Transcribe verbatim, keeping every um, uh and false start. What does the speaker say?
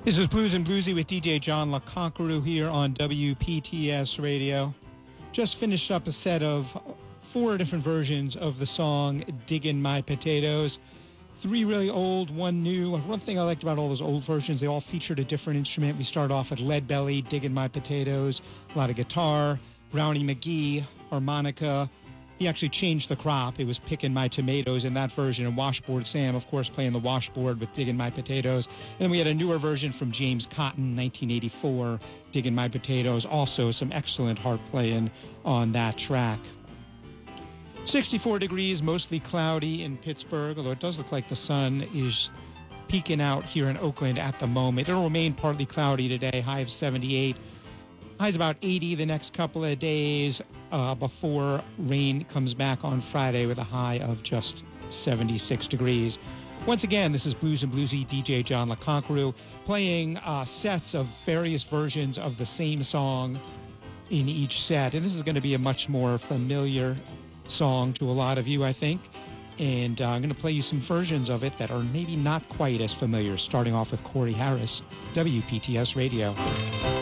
This is Blues and Bluesy with D J John LeConquerou here on W P T S Radio. Just finished up a set of four different versions of the song Diggin' My Potatoes. Three really old, one new. One thing I liked about all those old versions, they all featured a different instrument. We started off with Lead Belly, Diggin' My Potatoes, a lot of guitar, Brownie McGee, harmonica. He actually changed the crop. It was Pickin' My Tomatoes in that version, and Washboard Sam, of course, playing the washboard with Diggin' My Potatoes. And then we had a newer version from James Cotton, nineteen eighty-four, Diggin' My Potatoes. Also some excellent harp playing on that track. sixty-four degrees, mostly cloudy in Pittsburgh, although it does look like the sun is peeking out here in Oakland at the moment. It'll remain partly cloudy today, high of seventy-eight. High's about eighty the next couple of days uh, before rain comes back on Friday with a high of just seventy-six degrees. Once again, this is Blues and Bluesy, D J John LeConquerou, playing uh, sets of various versions of the same song in each set. And this is going to be a much more familiar song to a lot of you, I think. And uh, I'm going to play you some versions of it that are maybe not quite as familiar, starting off with Corey Harris, W P T S Radio.